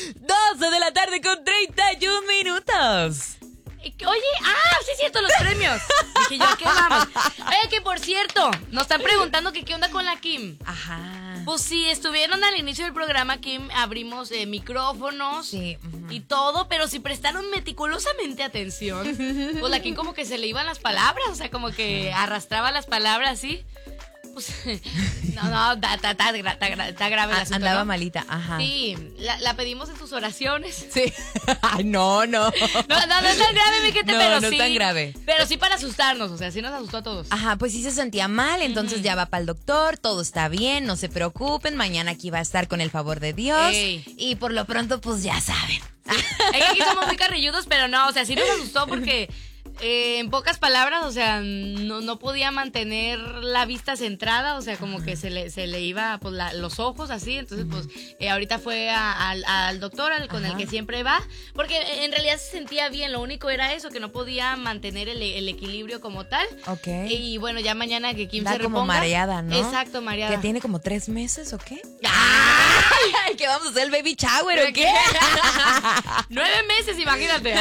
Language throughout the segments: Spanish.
12 de la tarde con 31 minutos. Oye, sí es cierto, los premios. Dije yo, ¿qué vamos? Oye, que por cierto, nos están preguntando que qué onda con la Kim. Ajá. Pues sí, estuvieron al inicio del programa, Kim, abrimos micrófonos Sí. y todo, pero si prestaron meticulosamente atención, pues la Kim como que se le iban las palabras, o sea, como que arrastraba las palabras, ¿sí? Pues, no, está grave el asunto, Andaba ¿no? malita, ajá. Sí, la pedimos en sus oraciones. Sí. Ay, no. No es tan grave, mi gente, No, pero no sí. es tan grave. Pero sí para asustarnos, o sea, sí nos asustó a todos. Ajá, pues sí se sentía mal, entonces ya va para el doctor, todo está bien, no se preocupen, mañana aquí va a estar con el favor de Dios. Ey. Y por lo pronto, pues ya saben. Es que aquí somos muy carrilludos, pero no, o sea, sí nos asustó porque en pocas palabras, o sea, no podía mantener la vista centrada, o sea, como que se le iba pues, los ojos así, entonces pues ahorita fue al doctor con el que siempre va, porque en realidad se sentía bien, lo único era eso, que no podía mantener el equilibrio como tal. Ok. Y bueno, ya mañana que Kim Da se reponga. como mareada, ¿no? Exacto, mareada. ¿Que tiene como 3 meses o qué? ¡Ay! ¿Que vamos a hacer el baby shower o qué? 9 meses, imagínate.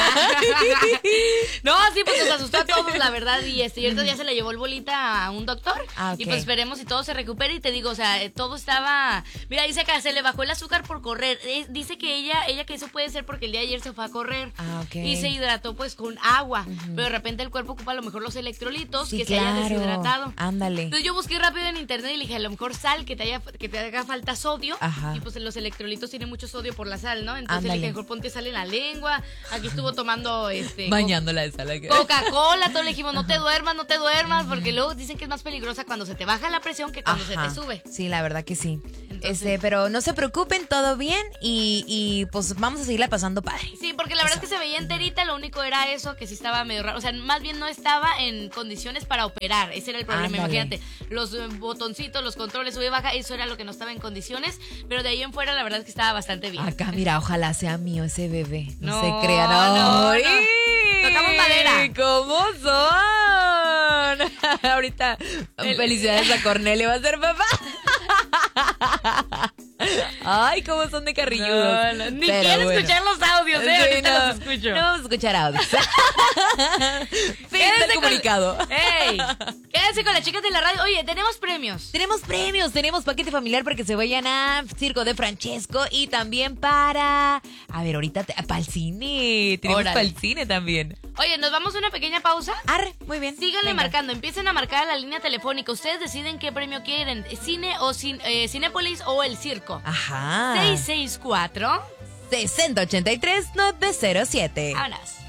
No, sí, pues nos asustó a todos, la verdad. Y ahorita ya se le llevó el bolita a un doctor. Ok. Y pues esperemos si todo se recupere. Y te digo, o sea, todo estaba. Mira, dice acá, se le bajó el azúcar por correr. Dice que ella que eso puede ser porque el día de ayer se fue a correr. Ok. Y se hidrató pues con agua. Pero de repente el cuerpo ocupa a lo mejor los electrolitos Sí, que se hayan deshidratado. Ándale. Entonces yo busqué rápido en internet y le dije, a lo mejor sal, que te haga falta sodio. Ajá. Y pues los electrolitos tienen mucho sodio por la sal, ¿no? Entonces Ándale. le dije, mejor ponte sal en la lengua. Aquí estuvo tomando Bañándola de sal. Coca-Cola, todos le dijimos, no te duermas, porque luego dicen que es más peligrosa cuando se te baja la presión que cuando se te sube. Sí, la verdad que sí. Entonces- Pero no se preocupen, todo bien y pues vamos a seguirla pasando padre. Sí, porque la verdad es que se veía enterita, lo único era eso, que sí estaba medio raro. O sea, más bien no estaba en condiciones para operar, ese era el problema. Ándale. Imagínate, los botoncitos, los controles, sube y baja, eso era lo que no estaba en condiciones, pero de ahí en fuera la verdad es que estaba bastante bien. Acá, mira, ojalá sea mío ese bebé. No, No, se crean. no. ¡Ay! Tocamos madera. ¿Cómo son? Ahorita, felicidades a Cornelio, va a ser papá. Ay, cómo son de carrilludos. Ni Pero quiero bueno. escuchar los audios, Sí, ahorita los escucho. No vamos a escuchar audios. Fin del comunicado. ¡Ey! Quédense con las chicas de la radio. Oye, tenemos premios. Tenemos premios, tenemos paquete familiar para que se vayan a Circo de Francesco y también para... A ver, ahorita para el cine. Tenemos Órale. para el cine también. Oye, nos vamos a una pequeña pausa. Arre, muy bien. Síganle Venga. marcando, empiecen a marcar a la línea telefónica. Ustedes deciden qué premio quieren, cine o Cinépolis o el circo. Ajá. 664. 6083-907. Vámonos.